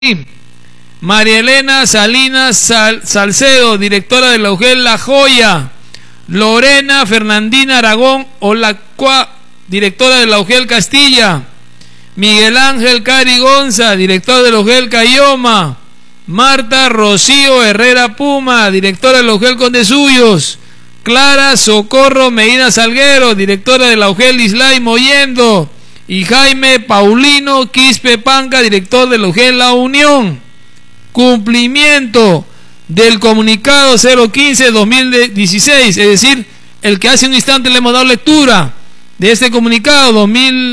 María Elena Salinas Salcedo, directora de la UGEL La Joya. Lorena Fernandina Aragón Olacua, directora de la UGEL Castilla. Miguel Ángel Cari Gonza, director de la UGEL Cayoma. Marta Rocío Herrera Puma, directora de la UGEL Condesuyos. Clara Socorro Medina Salguero, directora de la UGEL Islay Mollendo. Y Jaime Paulino Quispe Panca, director de la UGEL La Unión. Cumplimiento del comunicado 015-2016, es decir, el que hace un instante le hemos dado lectura de este comunicado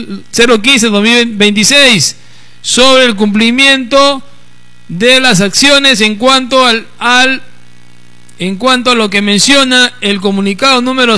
015-2026 sobre el cumplimiento de las acciones en cuanto a lo que menciona el comunicado número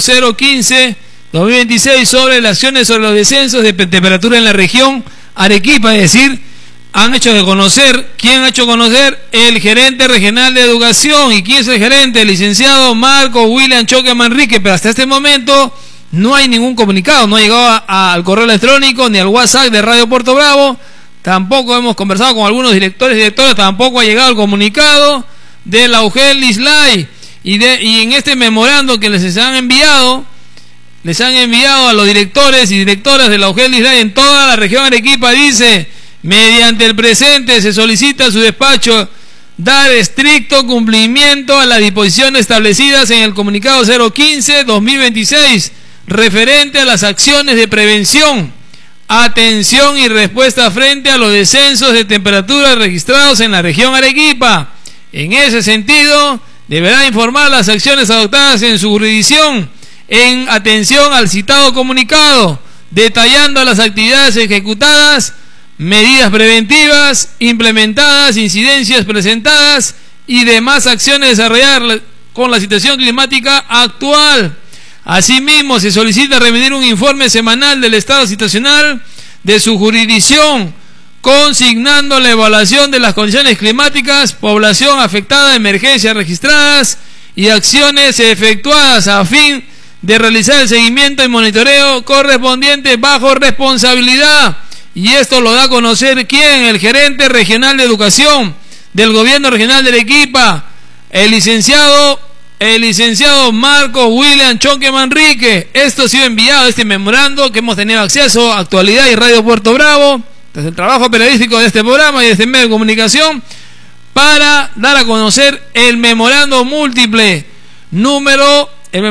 015-2026 sobre las acciones sobre los descensos de temperatura en la región Arequipa, es decir, han hecho de conocer. ¿Quién ha hecho conocer? El gerente regional de educación. ¿Y quién es el gerente? El licenciado Marco William Choque Manrique. Pero hasta este momento no hay ningún comunicado, no ha llegado al correo electrónico ni al WhatsApp de Radio Puerto Bravo. Tampoco hemos conversado con algunos directores y directoras, tampoco ha llegado el comunicado de la UGEL Islay. Y en este memorando que les han enviado a los directores y directoras de la UGEL Islay en toda la región Arequipa, dice: mediante el presente se solicita a su despacho dar estricto cumplimiento a las disposiciones establecidas en el comunicado 015-2026 referente a las acciones de prevención, atención y respuesta frente a los descensos de temperatura registrados en la región Arequipa. En ese sentido, deberá informar las acciones adoptadas en su jurisdicción en atención al citado comunicado, detallando las actividades ejecutadas, medidas preventivas implementadas, incidencias presentadas y demás acciones desarrolladas con la situación climática actual. Asimismo, se solicita remitir un informe semanal del estado situacional de su jurisdicción, consignando la evaluación de las condiciones climáticas, población afectada, emergencias registradas y acciones efectuadas a fin de realizar el seguimiento y monitoreo correspondiente bajo responsabilidad. Y esto lo da a conocer ¿quién? El gerente regional de educación del gobierno regional de Arequipa, el licenciado Marco William Choque Manrique. Esto ha sido enviado, este memorando que hemos tenido acceso a Actualidad y Radio Puerto Bravo, desde el trabajo periodístico de este programa y de este medio de comunicación, para dar a conocer el memorando múltiple número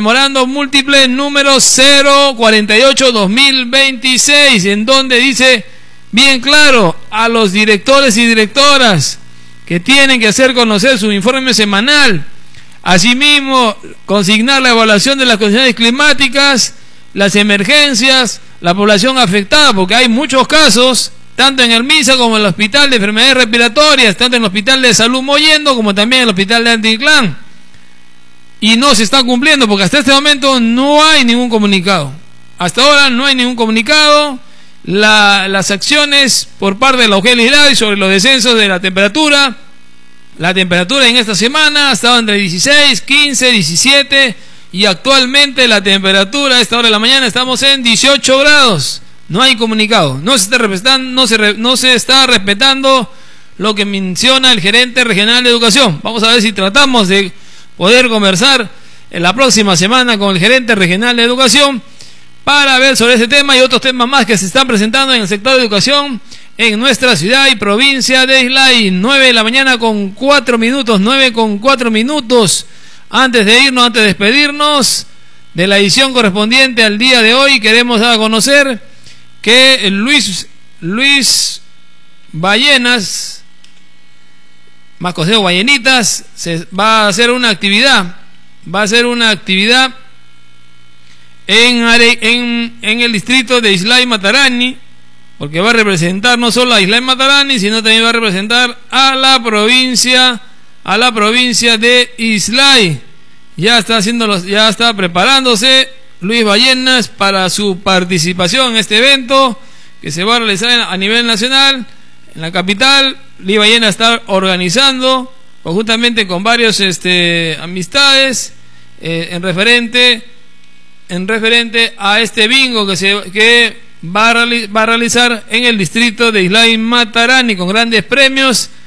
048-2026, en donde dice bien claro a los directores y directoras que tienen que hacer conocer su informe semanal. Asimismo, consignar la evaluación de las condiciones climáticas, las emergencias, la población afectada, porque hay muchos casos, tanto en el MISA como en el Hospital de Enfermedades Respiratorias, tanto en el Hospital de Salud Mollendo como también en el Hospital de Anticlán. Y no se está cumpliendo porque hasta este momento no hay ningún comunicado. Hasta ahora no hay ningún comunicado. Las acciones por parte de la UGEL Islay sobre los descensos de la temperatura. La temperatura en esta semana ha estado entre 16, 15, 17 y actualmente la temperatura a esta hora de la mañana estamos en 18 grados. No hay comunicado. No se está respetando lo que menciona el gerente regional de educación. Vamos a ver si tratamos de poder conversar en la próxima semana con el gerente regional de educación para ver sobre este tema y otros temas más que se están presentando en el sector de educación en nuestra ciudad y provincia de Islay. 9 de la mañana con 4 minutos, 9 con 4 minutos. Antes de irnos, antes de despedirnos de la edición correspondiente al día de hoy, queremos dar a conocer que Luis Ballenas, más conocido Ballenitas, va a hacer una actividad en el distrito de Islay Matarani, porque va a representar no solo a Islay Matarani, sino también va a representar a la provincia de Islay. Ya está preparándose Luis Ballenas para su participación en este evento que se va a realizar a nivel nacional en la capital. Luis Ballenas está organizando conjuntamente con varios amistades en referente a este bingo que va a realizar en el distrito de Islay Matarani, con grandes premios